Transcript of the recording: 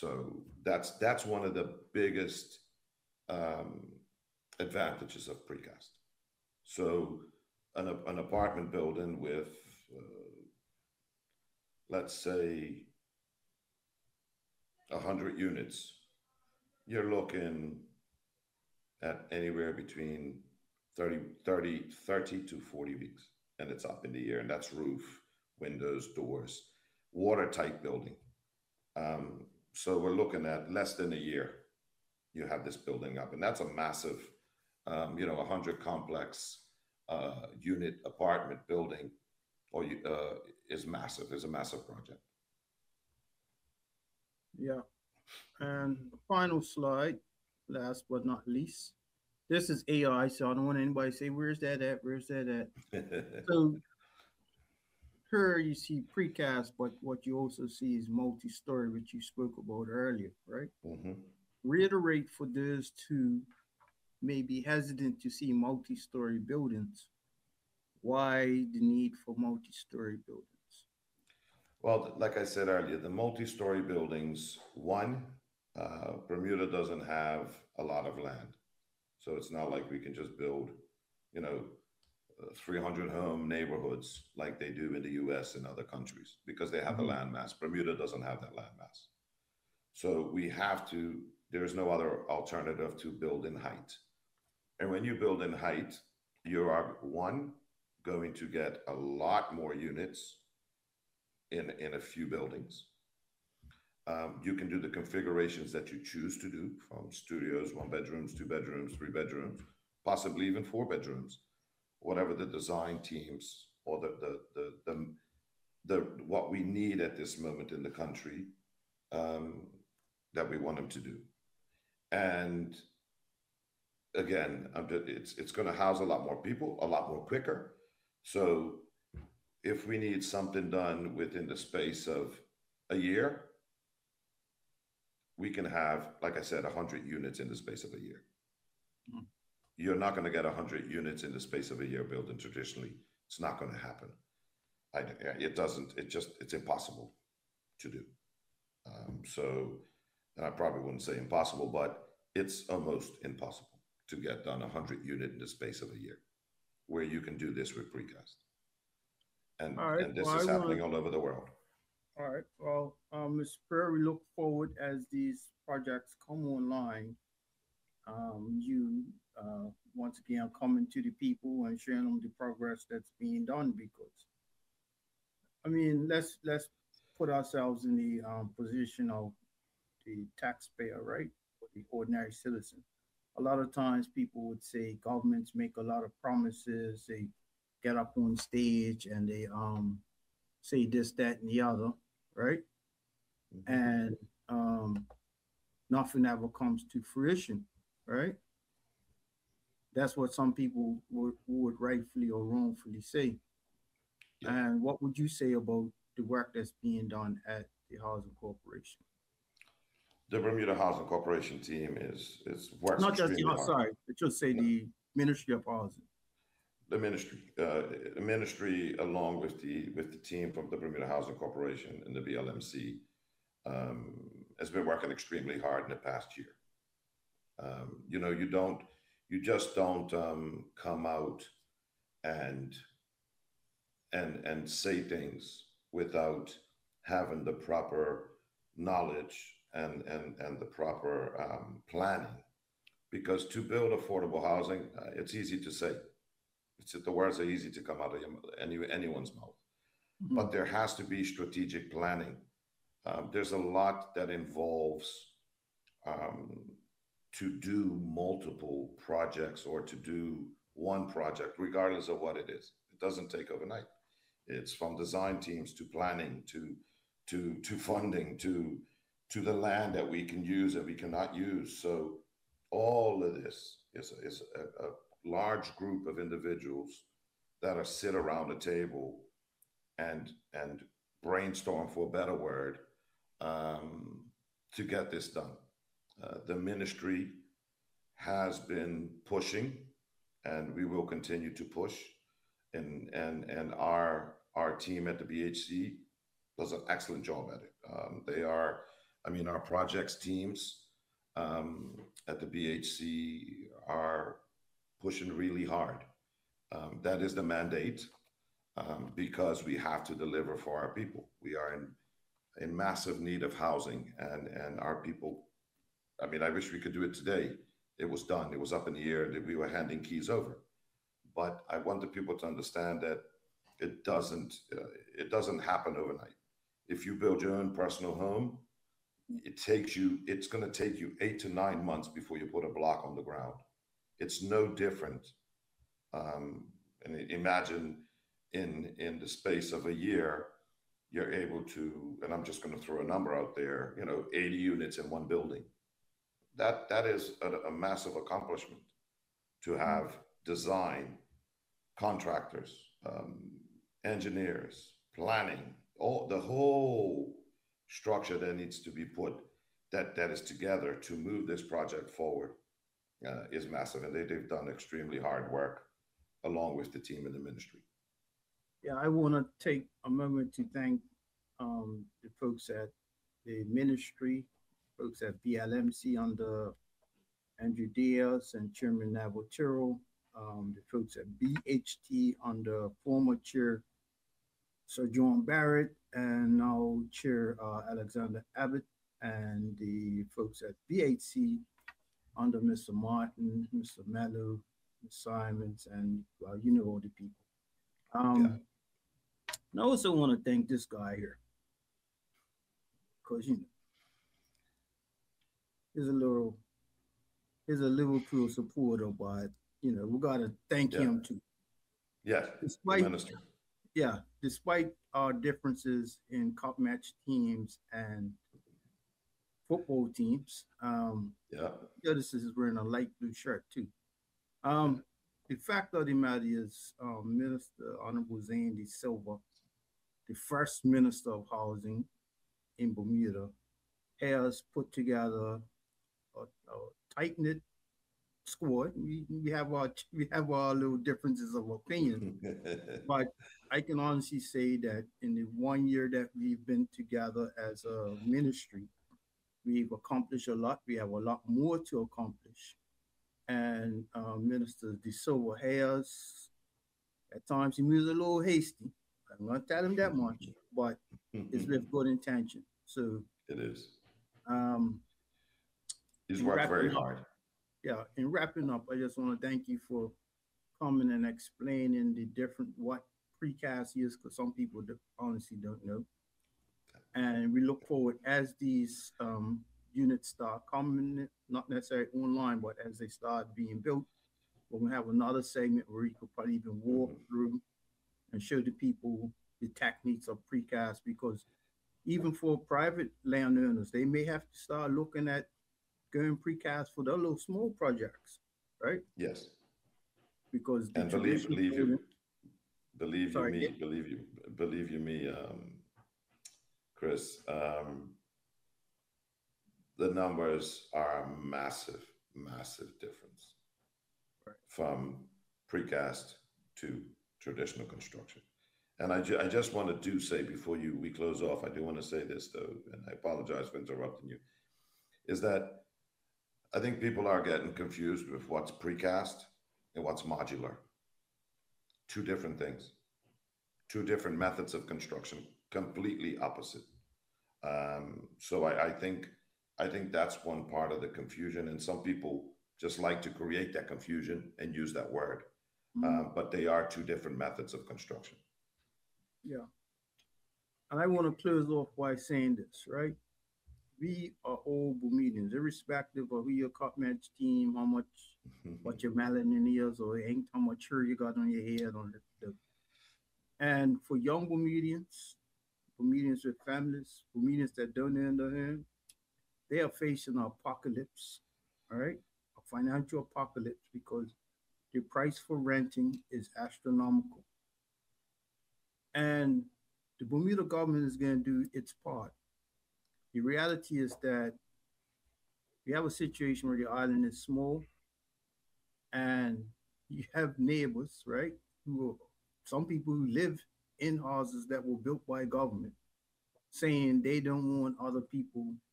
So that's one of the biggest um, advantages of precast. So an apartment building with, let's say, 100 units, you're looking at anywhere between 30 to 40 weeks, and it's up in the air, and that's roof, windows, doors, watertight building. So we're looking at less than a year. You have this building up, and that's a massive, 100 complex unit apartment building, or is massive. Is a massive project. Yeah. And the final slide, last but not least. This is AI, so I don't want anybody to say, where's that at? Where's that at? So here you see precast, but what you also see is multi-story, which you spoke about earlier, right? Hmm. Reiterate for those who may be hesitant to see multi-story buildings. Why the need for multi-story buildings? Well, like I said earlier, the multi-story buildings, one, Bermuda doesn't have a lot of land. So it's not like we can just build, you know, 300 home neighborhoods like they do in the US and other countries because they have the Mhm. land mass. Bermuda doesn't have that land mass. So we have to, there's no other alternative to build in height. And when you build in height, you are, one, going to get a lot more units in a few buildings. You can do the configurations that you choose to do, from studios, one bedrooms, two bedrooms, three bedrooms, possibly even four bedrooms, whatever the design teams or the what we need at this moment in the country, um, that we want them to do. And again, it's going to house a lot more people, a lot more quicker. So if we need something done within the space of a year, we can have, like I said, 100 units in the space of a year. Mm. You're not going to get 100 units in the space of a year building traditionally. It's not going to happen. I, it doesn't. It's impossible to do. So, and I probably wouldn't say impossible, but it's almost impossible to get done 100 unit in the space of a year, where you can do this with precast, All right. and Well, this I is want happening all over the world. All right. Well, Ms. Prayer, we look forward as these projects come online. You once again coming to the people and sharing them the progress that's being done. Because I mean, let's put ourselves in the position of the taxpayer, right? Or the ordinary citizen. A lot of times, people would say governments make a lot of promises. They get up on stage and they say this, that, and the other, right? Mhm. And um, nothing ever comes to fruition, right? That's what some people would rightfully or wrongfully say. Yeah, And what would you say about the work that's being done at the Housing Corporation? the Bermuda Housing Corporation team is works Not just the extremely hard. outside, but just say No, the Ministry of Housing. the ministry, along with the team from the Bermuda Housing Corporation and the BLMC, um, has been working extremely hard in the past year. You just don't come out and and say things without having the proper knowledge and the proper planning. Because to build affordable housing, it's easy to say. The words are easy to come out of anyone's mouth, Mhm. but there has to be strategic planning. There's a lot that involves, um, to do multiple projects or to do one project, regardless of what it is. It doesn't take overnight. It's from design teams to planning to funding to the land that we can use and we cannot use. So all of this is a large group of individuals that are sit around a table and brainstorm, for a better word, um, to get this done. The ministry has been pushing, and we will continue to push. And our team at the BHC does an excellent job at it. They are I mean, our projects teams at the BHC are pushing really hard. That is the mandate because we have to deliver for our people. We are in massive need of housing, and our people. I mean, I wish we could do it today. It was done. It was up in the air that we were handing keys over. But I want the people to understand that it doesn't it doesn't happen overnight. If you build your own personal home, it's going to take you 8 to 9 months before you put a block on the ground. It's no different. Um, and imagine in the space of a year, you're able to, and I'm just going to throw a number out there, 80 units in one building. That is a massive accomplishment to have design, contractors, engineers, planning, all the whole structure that needs to be put that is together to move this project forward is massive, and they've done extremely hard work along with the team in the ministry. Yeah, I want to take a moment to thank the folks at the ministry, folks at BLMC under Andrew Diaz and Chairman Navatero, the folks at BHT under former Chair Sir John Barrett and now Chair Alexander Abbott, and the folks at BHC under Mr. Martin, Mr. Mello, Ms. Simons, and all the people. Yeah. And I also want to thank this guy here because he's a Liverpool supporter, but we gotta thank him too. Yes, despite despite our differences in cup match teams and football teams, this is wearing a light blue shirt too. The fact of the matter is, Minister Honorable Zane de Silva, the first Minister of Housing in Bermuda, has put together a tight knit squad. We have our little differences of opinion, but I can honestly say that in the 1 year that we've been together as a ministry, we've accomplished a lot. We have a lot more to accomplish. And Minister De Silva has, at times, he moves a little hasty. I'm not telling him that much, but it's with good intention. So it is. Um, He's worked very hard. Yeah, in wrapping up, I just want to thank you for coming and explaining the different what precast is, because some people honestly don't know. And we look forward as these units start coming, not necessarily online, but as they start being built, we're going to have another segment where we could probably even walk through and show the people the techniques of precast, because even for private landowners, they may have to start looking at going precast for their little small projects, right? Yes. Because and believe you me, Chris, the numbers are a massive difference from precast to traditional construction. And I just want to say before we close off, I do want to say this though, and I apologize for interrupting you, is that I think people are getting confused with what's precast and what's modular. Two different things, two different methods of construction, completely opposite. So I think that's one part of the confusion, and some people just like to create that confusion and use that word, but they are two different methods of construction. Yeah, and I want to close off by saying this, right? We are all Bermudians, irrespective of who your cup match team, how much, what your melanin is, or how much hair you got on your head, and for young Bermudians with families, Bermudians that don't understand, they are facing an apocalypse, all right? A financial apocalypse, because the price for renting is astronomical. And the Bermuda government is going to do its part. The reality is that we have a situation where the island is small and you have neighbors, right? Some people who live in houses that were built by government saying they don't want other people